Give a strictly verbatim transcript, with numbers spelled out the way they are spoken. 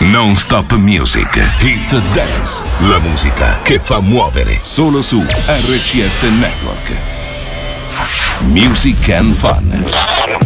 Non Stop Music, Hit Dance, la musica che fa muovere solo su R C S Network. Music and Fun.